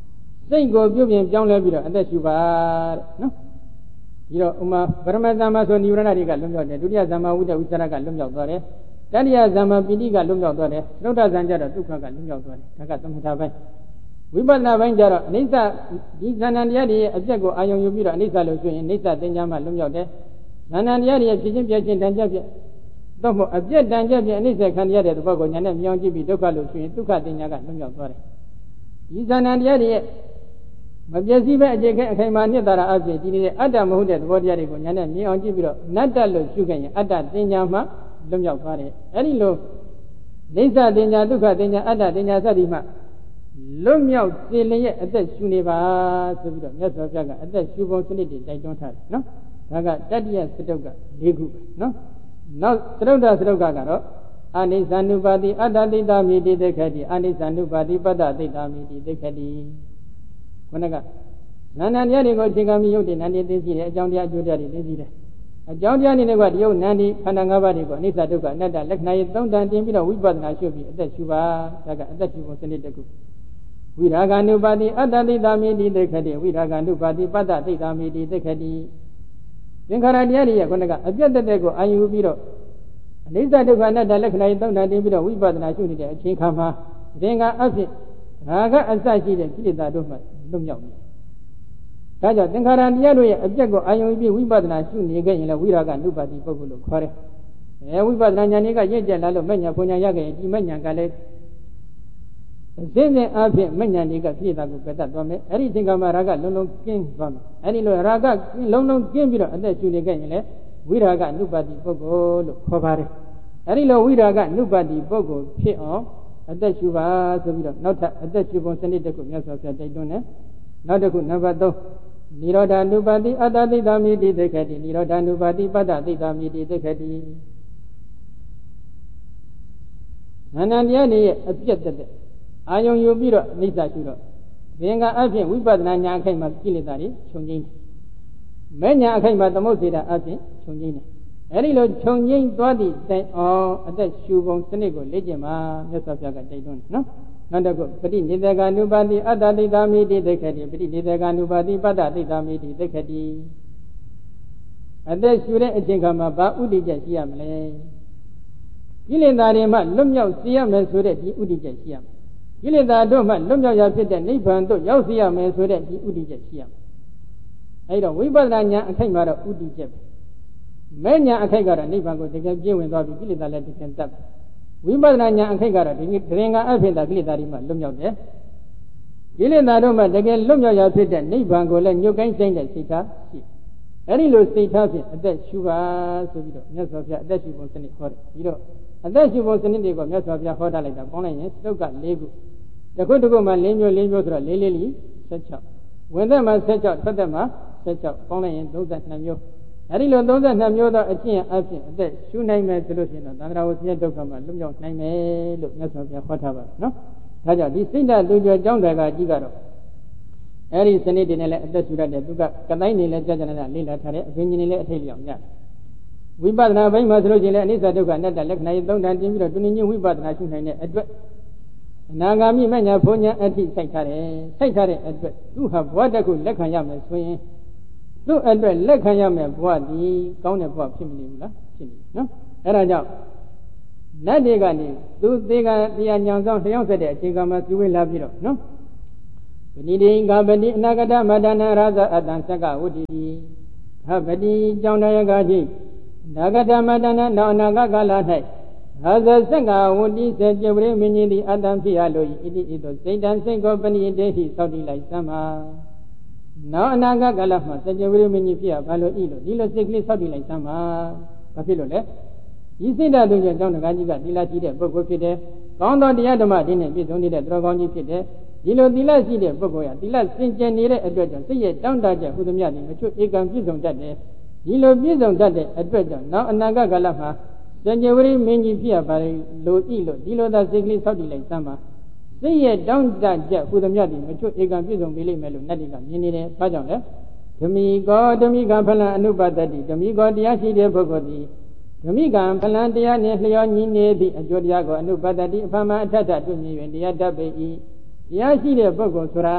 S1: စိတ်ကိုပြုပြင်ပြောင်းလဲပြီးတော့အသက်ရှူပါတဲ့နော်ပြီးတော့ဥမာပရမဇမ္မာဆိုနိဗ္ဗာန်တွေကလွတ်မြောက်တယ်ဒုတိယဇမ္မာဝိတ္တဝိသရကလွတ်မြောက်သွားတယ်တတိယဇမ္မာပိဋိကလွတ်မြောက်သွားတယ်သုဒ္ဓဇံကြတော့ဒုက္ခကလွတ်မြောက်သွားတယ်ဒါကသမထပိုင်းဝိပဿနာပိုင်းကြတော့အနိစ္စဒီဇဏ္ဏတရားတွေရဲ့အပြက်ကိုအာယုံယူပြီးတော့အနိစ္စလို့ဆိုရင်အနိစ္စသင်္ချာမှလွတ်မြောက်တယ်ဇဏ္ဏတရားတွေရဲ့ဖြစ်ချင်းပြချင်းတန်ကြပြတော့မို့အပြက်တန်ကြပြအနိစ္စခံရတဲ့သဘောကိုညာနဲ့မြောင်းကြည့်ပြီးဒုက္ခလို့ဆိုရင်ဒုက္ခသင်္ချာကလွတ်မြောက်သွားတယ်ဒီဇဏ္ဏတရားတွေရဲ့မပြည့်စည်ပဲအခြေခဲအခိုင်အမာနှစ်သာရအဖြစ်ဒီနေတဲ့အတ္တမဟုတ်တဲ့သဘောတရားတွေကိုညာနဲ့မြင်အောင်ကြည့်ပြီးတော့နတ္တလို့ရှုခဲ့ရင်အတ္တသင်္ချာမှလွတ်မြောက်သွားတယ်အဲဒီလိုနိစ္စသင်္ချာဒုက္ခသင်္ချာအတ္တသင်္ချာစသည်မှလွတ်မြောက်စေလျက်အသက်ရှူနေပါဆိုပြီးတော့မြတ်စွာဘုရားကအသက်ရှူပုံစနစ်တွေတိုက်တွန်းထားတယ်နော်ဒါကတတ္တိယစတုတ်က၄ခုပဲနော်နောက်စတုတ္တစတုတ်ကကတော့အနိစ္စ ानु ပါတိအတ္တသိတာမိတိသိက္ခတိအနိစ္စ ानु ပါတိပတ္တသိတာမိတိသိက္ခတိခုနကနန္ဒတရားတွေကိုအခြေခံပြီးယုတ်တဲ့နန္ဒီသိသိတယ်အကြောင်းတရားအကျိုးတရားတွေသိသိတယ်အကြောင်းတရားနေတွေကတရုပ်နန္ဒီခန္ဓာ၅ပါးတွေကိုအနိစ္စဒုက္ခအနတ္တလက္ခဏာရေးသုံးတန်တင်ပြီးတော့ဝိပဿနာရှုပြီးအသက်ရှူပါဒါကအသက်ရှူပုံစနစ်တစ်ခုဝိရာဂ ानु ပါတိအတ္တသိတာမိတိသိက္ခတိဝိရာဂ ानु ပါတိပတ္တသိတာမိတိသိက္ခတိသင်္ခါရတရားတွေရဲ့ခုနကအပြတ်တက်တဲ့ကိုအာယူပြီးတော့အနိစ္စဒုက္ခအနတ္တလက္ခဏာရေးသုံးတန်တင်ပြီးတော့ဝိပဿနာရှုနေတဲ့အချိန်ခါမှာသင်္ခါအဖြစ်ရာဂအစရှိတဲ့ကိလေသာတို့မှလွတ်မြောက်နေဒါကြောင့်သင်္ခါရတရားတို့ရဲ့အပြတ်ကိုအာယုံပြီးဝိပဿနာရှုနေခဲ့ရင်လည်းဝိရာဂ ानु ပါတိပုဂ္ဂိုလ်လို့ခေါ်တယ်အဲဝိပဿနာဉာဏ်တွေကရင့်ကျက်လာလို့မဉ္ဇဏ်ဘုံဉာဏ်ရခဲ့ရင်ဒီမဉ္ဇဏ်ကလည်းအစဉ်စဉ်အဖြစ်မဉ္ဇဏ်တွေကပြည့်တာကိုပယ်တတ်သွားမယ်အဲ့ဒီသင်္ခါရရာဂလုံးလုံးကျင်းသွားမယ်အဲ့ဒီလိုရာဂလုံးလုံးကျင်းပြီးတော့အသက်ရှုနေခဲ့ရင်လည်းဝိရာဂ ानु ပါတိပုဂ္ဂိုလ်လို့ခေါ်ပါတယ်အဲ့ဒီလိုဝိရာဂ ानु ပါတိပုဂ္ဂိုလ်ဖြစ်အောင်အသက်ရှုပါဆိုပြီးတော့နောက်ထပ်အသက်ရှုပုံစနစ်တစ်ခုမြတ်စွာဘုရားတိုက်တွန်းတယ်နောက်တစ်ခုနံပါတ်၃နိရောဓ ानु ပါတိအတ္တသိတာမိတိသိက္ခတိနိရောဓ ानु ပါတိပတ္တသိတာမိတိသိက္ခတိနန္ဒတရားတွေရဲ့အပြတ်တက်အာယုံယူပြီးတော့အိဋ္ဌရှုတော့သင်္ကာအဖြစ်ဝိပဿနာဉာဏ်အခိုက်မှာကိလေသာတွေခြုံငိမ့်တယ်မဲ့ဉာဏ်အခိုက်မှာသမုတ်စေတာအဖြစ်ခြုံငိမ့်တယ်အဲဒီလိုခြုံငိမ့်သွားသည့်တိုင်အောင်အသက်ရှုပုံစနစ်ကိုလေ့ကျင့်ပါမြတ်စွာဘုရားကတိုက်တွန်းတယ်နော်နောက်တစ်ခုပဋိနိဒေဂ ानु ပါတိအတ္တသိတာမိတိသိက္ခတိပဋိနိဒေဂ ानु ပါတိပတ္တသိတာမိတိသိက္ခတိအသက်ရှုတဲ့အချိန်ခါမှာဘာဥဒိချက်ရှိရမလဲကိလေသာတွေမှလွတ်မြောက်စေရမယ်ဆိုတဲ့ဒီဥဒိချက်ရှိရမယ်ကိလေသာတို့မှလွတ်မြောက်ရာဖြစ်တဲ့နိဗ္ဗာန်တို့ရောက်စေရမယ်ဆိုတဲ့ဒီဥဒိချက်ရှိရမယ်အဲဒီတော့ဝိပဿနာဉာဏ်အခိုက်မှာတော့ဥဒိချက်ပဲမဲ့ဉာဏ်အခိုက်ကတော့နိဗ္ဗာန်ကိုတကယ်ပြည့်ဝင်သွားပြီးကိလေသာလည်းတကယ်တတ်ဝိပဿနာဉာဏ်အခိုက်ကတော့ဒီသင်္ခါအဖြစ်တာကိလေသာတွေမှလွတ်မြောက်တယ်ကိလေသာတို့မှတကယ်လွတ်မြောက်ရာဖြစ်တဲ့နိဗ္ဗာန်ကိုလည်းညှို့ကိုင်းဆိုင်တဲ့စိတ်ထားရှိအဲဒီလိုစိတ်ထားဖြင့်အသက်ရှုပါဆိုပြီးတော့မြတ်စွာဘုရားအသက်ရှုပုံစနစ်ဟောတယ်ပြီးတော့အသက်ရှုပုံစနစ်တွေကိုမြတ်စွာဘုရားဟောတာလိုက်တာပေါင်းလိုက်ရင်သုတ်က၄ခုတစ်ခုတစ်ခုမှ၄မျိုး၄မျိုးဆိုတော့၄လေးလီ၁၆ဝင်သက်မှာ၁၆ထွက်သက်မှာ၁၆ပေါင်းလိုက်ရင်၃၂မျိုးအဲဒီလို၃၂မျိုးသောအကျင့်အဖြစ်အသက်ရှုနိုင်မယ်ဆိုလို့ရှိရင်တော့သံဃာဝဆင်းရဲဒုက္ခမှာလွတ်မြောက်နိုင်မယ်လို့မြတ်စွာဘုရားဟောထားပါတယ်နော်ဒါကြောင့်ဒီစိတ်ဓာတ်လူကျော်ကျောင်းတွေကကြီးကတော့အဲဒီစနစ်တွေနဲ့လည်းအသက်ရှုရတဲ့သူကကတိုင်းနေလည်းကြာကြာနာလေးလာထားတယ်အပင်ကြီးနေလည်းအထိတ်လျောက်ရတယ်ဝိပဿနာဘိုင်းမှာဆိုလို့ရှိရင်လည်းအနိစ္စဒုက္ခအနတ္တလက္ခဏာရေးသုံးတန်တင်ပြီးတော့တွင်တွင်ချင်းဝိပဿနာရှုနိုင်တဲ့အတွက်အနာဂါမိမညာဘုံညာအဋ္ဌိစိုက်ထားတယ်စိုက်ထားတဲ့အတွက်သူဟာဘဝတစ်ခုလက်ခံရမယ်ဆိုရင်သူ့အတွက်လက်ခံရမယ်ဘဝဒီကောင်းတဲ့ဘဝဖြစ်မနေဘူးလားဖြစ်နေနော်အဲဒါကြောင့်နတ်တွေကနေသူသေကတရားညောင်ဆောင်လျှောက်ဆက်တဲ့အချိန်ကမှပြုဝေးလာပြီးတော့နော်ပဏိတိင်္ဂပတိအနာဂတမတ္တနာရဇအတံသက္ကဝတ္တိဟပတိကြောင့်တရားကကြီးနာဂတမတ္တနာနောက်အနာဂကာလ၌ဟာဇသက္ကဝတ္တိစေကျပရိမင်းကြီးသည်အတံဖြစ်ရလို့ဣတိဣသောစိတ်တံစိတ်ကိုပဏိတေဟိသောက်တိလိုက်သမ်းပါနောက်အနာဂကာလမှာစေကျပရိမင်းကြီးဖြစ်ရဘာလို့ဤလို့ဒီလိုစိတ်ကလေးသောက်တိလိုက်သမ်းပါဘာဖြစ်လို့လဲဒီစိတ်ဓာတ်သုံးချက်ကြောင့်တကားကြီးကသီလရှိတဲ့ပုဂ္ဂိုလ်ဖြစ်တယ်ကောင်းသောတရားဓမ္မတွေနဲ့ပြည့်စုံနေတဲ့သူတော်ကောင်းကြီးဖြစ်တယ်ဒီလိုသီလရှိတဲ့ပုဂ္ဂိုလ်ရသီလစင်ကြယ်နေတဲ့အတွက်ကြောင့်စိတ်ရဲ့တောင့်တချက်ဟူသမျှတွေမချွတ်ဧကံပြည့်စုံတတ်တယ်ဒီလိုပြည့်စုံတတ်တဲ့အတွက်ကြောင့်နောက်အနာဂတ်ကာလမှာစัจ jawari မင်းကြီးဖြစ်ရပါလေလို့ဤလို့ဒီလိုသာစိတ်ကလေးဆောက်တည်လိုက်စမ်းပါစိတ်ရဲ့တောင့်တချက်ဟူသမျှတွေမချွတ်ဧကံပြည့်စုံပြီလိမ့်မယ်လို့နတ်တွေကမြင်နေတယ်။ဘာကြောင့်လဲဓမိကောဓမိကဖလံအနုပတ္တိဓမိကောတရားရှိတဲ့ပုဂ္ဂိုလ်သည်ဓမိကံဖလံတရားနှင့်လျောညီနေသည့်အကျိုးတရားကိုအနုပတ္တိအဖမအထထတွေ့မြင်၍တရားတတ်ပေ၏တရားရှိတဲ့ပုဂ္ဂိုလ်ဆိုတာ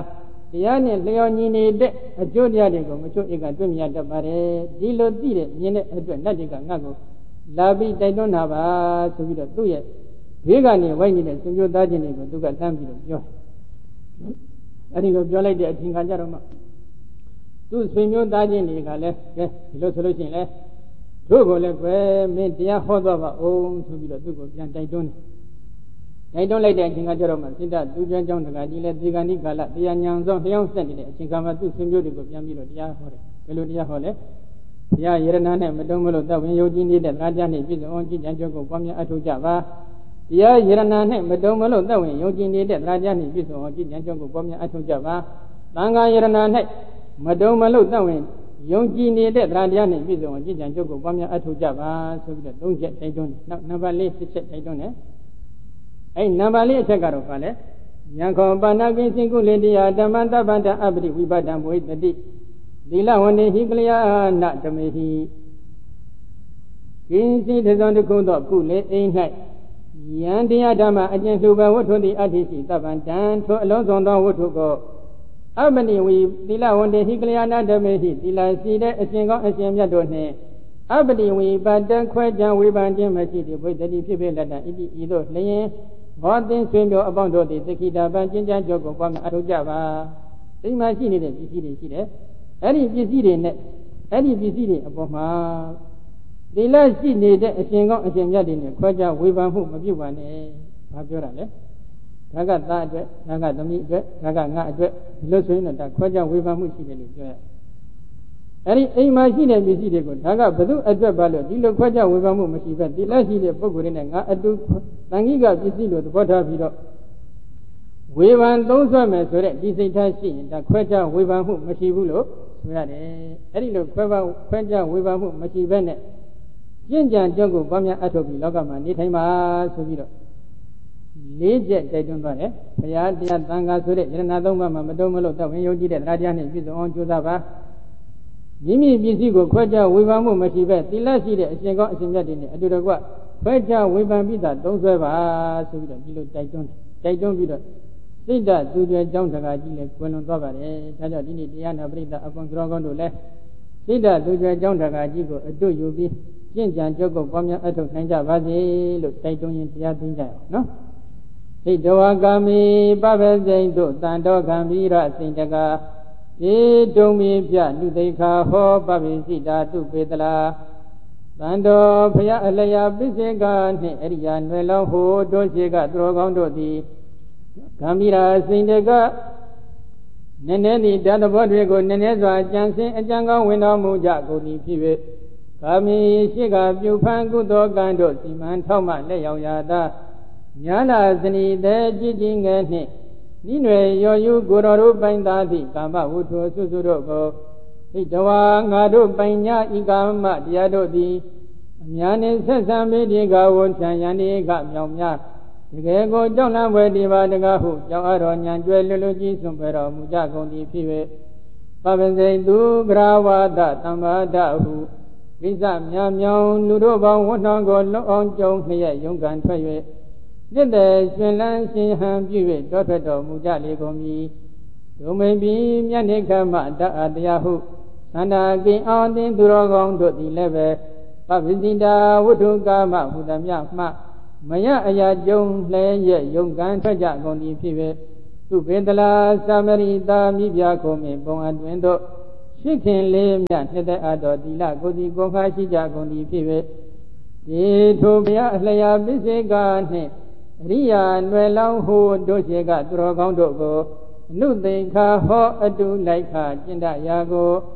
S1: တရားနဲ့လျော်ညီနေတဲ့အကျိုးတရားတွေကိုမချို့ဧကတွေ့မြတ်တတ်ပါတယ်ဒီလိုသိတဲ့မြင်တဲ့အတွက်နတ်တွေကငါ့ကိုလာပြီးတိုက်တွန်းတာပါဆိုပြီးတော့သူ့ရဲ့ဘေးကနေဝိုင်းနေတဲ့ဆွေမျိုးသားချင်းတွေကိုသူကတန်းပြီးတော့ပြောအဲဒီလိုပြောလိုက်တဲ့အချိန်ခါကျတော့မှသူ့ဆွေမျိုးသားချင်းတွေကလည်းကဲဒီလိုဆိုလို့ရှိရင်လေတို့ကိုလည်းပဲမင်းတရားဟောသွားပါအောင်ဆိုပြီးတော့သူ့ကိုပြန်တိုက်တွန်းတယ်တိုက်တွန်းလိုက်တဲ့အချိန်ကကျတော့မှစိတ္တသူကျွမ်းကျောင်းတကကြီးလည်းဒီကဏိကာလတရားညာဆုံးလျှောင်းဆက်နေတဲ့အချိန်ကမှသူ့ဆွေမျိုးတွေကိုပြန်ပြီးတော့တရားဟောတယ်ဘယ်လိုတရားဟောလဲဘုရားယရဏနဲ့မတုံးမလို့သက်ဝင်ယုံကြည်နေတဲ့တရားတရားနဲ့ပြည့်စုံအောင်ကြည်ကြံကြုတ်ကိုပွားများအထောက်ကြပါတရားယရဏနဲ့မတုံးမလို့သက်ဝင်ယုံကြည်နေတဲ့တရားတရားနဲ့ပြည့်စုံအောင်ကြည်ကြံကြုတ်ကိုပွားများအထောက်ကြပါသံဃာယရဏနဲ့မတုံးမလို့သက်ဝင်ယုံကြည်နေတဲ့တရားတရားနဲ့ပြည့်စုံအောင်ကြည်ကြံကြုတ်ကိုပွားများအထောက်ကြပါဆိုပြီးတော့သုံးချက်တိုက်တွန်းတယ်နောက်နံပါတ်လေးတစ်ချက်တိုက်တွန်းတယ်အဲ့နံပါတ်လေးအချက်ကတော့ဘာလဲဉာဏ်ခေါ်ပါဏကိစိကုလေတရားဓမ္မတပ္ပတအပတိဝိပဒံဘဝိတတိသီလဝန္တိဟိကလျာဏဓမေဟိကိစိတဇံတခုသောကုလေအိ၌ယံတရားဓမ္မအကျင့်လှူပဝတ္ထုတိအဋ္ဌိရှိတပ္ပံတံထိုအလုံးစုံသောဝတ္ထုကိုအပတိဝိသီလဝန္တိဟိကလျာဏဓမေဟိသီလရှိတဲ့အရှင်ကောင်းအရှင်မြတ်တို့နှင့်အပတိဝိပတံခွဲကြံဝေဖန်ခြင်းမရှိသည့်ဘဝိတတိဖြစ်ဖြစ်လက်တံဣတိဤသို့လျင်ဘောသင်ဆွေမျိုးအပေါင်းတို့သည်သခိတာပံကျင့်ကြံကြုတ်ကိုပွားများအထောက်ကြပါဒီမှာရှိနေတဲ့ပစ္စည်းတွေရှိတယ်အဲ့ဒီပစ္စည်းတွေနဲ့အဲ့ဒီပစ္စည်းတွေအပေါ်မှာသီလရှိနေတဲ့အရှင်ကောင်းအရှင်မြတ်တွေနဲ့ခွဲခြားဝေဖန်မှုမပြုပါနဲ့ဘာပြောတာလဲဒါကသားအတွက်ဒါကသမီးအတွက်ဒါကငါအတွက်ဒီလိုဆိုရင်တော့ဒါခွဲခြားဝေဖန်မှုရှိတယ်လို့ပြောရအဲ့ဒီအိမ်မှာရှိတဲ့ပစ္စည်းတွေကိုဒါကဘု து အတွက်ပါလို့ဒီလိုခွဲခြားဝေဖန်မှုမရှိပဲသီလရှိတဲ့ပုဂ္ဂိုလ်တွေနဲ့ငါအတူတန်ခိကပစ္စည်းလို့သဘောထားပြီးတော့ဝေဖန်သုံးဆွဲမယ်ဆိုတဲ့ဒီစိတ်ထားရှိရင်ဒါခွဲခြားဝေဖန်မှုမရှိဘူးလို့ဆိုရတယ်အဲ့ဒီလိုခွဲပါခွဲခြားဝေဖန်မှုမရှိဘဲနဲ့ကျင့်ကြံကြုတ်ကိုပွားများအထောက်ပြီးလောကမှာနေထိုင်ပါဆိုပြီးတော့လေးချက်တိုက်တွန်းသွားတယ်ဘုရားတရားသံဃာဆိုတဲ့ယရဏသုံးပါးမှာမတုံးမလို့သက်ဝင်ယုံကြည်တဲ့တရားတရားနဲ့ပြည့်စုံအောင်ကြိုးစားပါမိမိပစ္စည်းကိုခွဲခြားဝေဖန်မှုမရှိပဲသီလရှိတဲ့အရှင်ကောင်းအရှင်မြတ်တွေနဲ့အတူတကွခွဲခြားဝေဖန်ပြီးသားသုံးဆွဲပါဆိုပြီးတော့ဒီလိုတိုက်တွန်းတိုက်တွန်းပြီးတော့စိတ်ဓာတ်သူကျွဲကြောင်းတကာကြီးလည်းကွယ်လွန်သွားပါတယ်ဒါကြောင့်ဒီနေ့တရားနာပရိသတ်အပေါင်းတော်ကောင်းတို့လည်းစိတ်ဓာတ်သူကျွဲကြောင်းတကာကြီးကိုအတုယူပြီးကျင့်ကြံကြုတ်ကိုပွားများအထောက်နိုင်ကြပါစေလို့တိုက်တွန်းရင်တရားသိကြရအောင်နော်စိတ်တော်ကာမိပပစိတ်တို့တန်တော်ခံပြီးရစိတ်တကာဧတုံမိပြလူသိခာဟောပပိစိတာတုပေတလာတန်တော်ဖရာအလျာပိစေကနှင့်အရိယာနွယ်လောင်းဟိုတို့ရှိကသူတော်ကောင်းတို့သည်ဂံမီရာစိန်တကနည်းနည်းသည့်ဓာတ်ဘောတွေကိုနည်းနည်းစွာကြံစင်အကြံကောင်းဝင်တော်မူကြကုန်သည်ဖြစ်၍ကာမီရှိကပြုဖန်ကုသိုလ်ကံတို့စီမံထောက်မှလက်ရောက်ရာသာညာလာစနီတဲ့ကြည်ကြည်ငယ်နှင့်နိနွယ်ရော်ယူကိုတော်တို့ပိုင်သားသည့်ကာမဝုထုဆုစုတို့ကိုဣတဝါငါတို့ပိုင်ညာဤကာမတရားတို့သည်အများနှင့်ဆက်ဆံမိဒီကဝန်ချံယန္တိကမြောင်များတကယ်ကိုကြောက်လန့်ဖွယ်ဒီပါတကားဟုကြောက်အတော်ညံကျွဲလွတ်လွတ်ကြီးစွန့်ပယ်တော်မူကြကုန်သည်ဖြစ်၍ပပစိတ်သူဂရဝါဒတမ္ပါဒဟုကိစ္စများမြောင်လူတို့ပေါင်းဝတ်နှောင်းကိုလွတ်အောင်ကြုံလျက်ယုံကန်ထွက်၍နှစ်သက်ရှင်လန်းရှင်ဟန်ပြု၍တောထွက်တော်မူကြလေကုန်မည်ဒုမိန်ပြီးမြတ်နေခမတအတရားဟုသန္တာကိအောင်တင်သူတော်ကောင်းတို့သည်လည်းပဲပပ္ပစိတာဝတ္ထုကာမဟုသမျှမှမရအရာကြုံလဲရဲ့ယုံကန်ထွက်ကြကုန်သည်ဖြစ်၍သူပေတလာသာမရိတာမိပြခုံမင်းပုံအတွင်တို့ရှိခင်လေးမြတ်နှစ်သက်အပ်တော်သီလကိုယ်စီကိုယ်ခါရှိကြကုန်သည်ဖြစ်၍ဒီထိုဘုရားအလျာပိစေကနှင့်အရိယာနွယ်လောင်းဟိုတို့ရှိကသူတော်ကောင်းတို့ကိုအနုသိခာဟောအတုလိုက်ခကျင့်တရာကို